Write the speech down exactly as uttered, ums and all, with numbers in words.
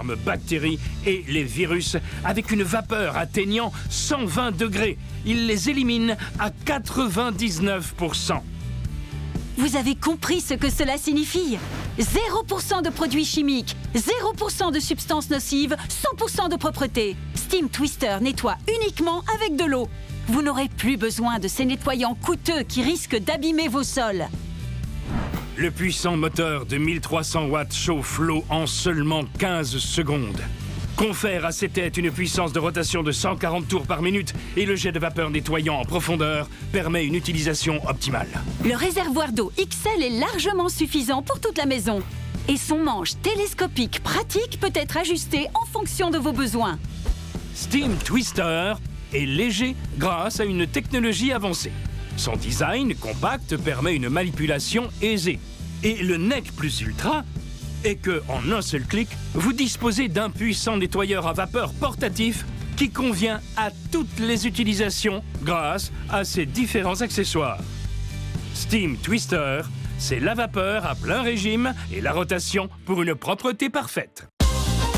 énormes bactéries et les virus avec une vapeur atteignant cent vingt degrés. Il les élimine à quatre-vingt-dix-neuf pour cent. Vous avez compris ce que cela signifie? zéro pour cent de produits chimiques, zéro pour cent de substances nocives, cent pour cent de propreté. Steam Twister nettoie uniquement avec de l'eau. Vous n'aurez plus besoin de ces nettoyants coûteux qui risquent d'abîmer vos sols. Le puissant moteur de mille trois cents watts chauffe l'eau en seulement quinze secondes. Confère à ses têtes une puissance de rotation de cent quarante tours par minute et le jet de vapeur nettoyant en profondeur permet une utilisation optimale. Le réservoir d'eau X L est largement suffisant pour toute la maison. Et son manche télescopique pratique peut être ajusté en fonction de vos besoins. Steam Twister est léger grâce à une technologie avancée. Son design compact permet une manipulation aisée. Et le Nec Plus Ultra est que, en un seul clic, vous disposez d'un puissant nettoyeur à vapeur portatif qui convient à toutes les utilisations grâce à ses différents accessoires. Steam Twister, c'est la vapeur à plein régime et la rotation pour une propreté parfaite.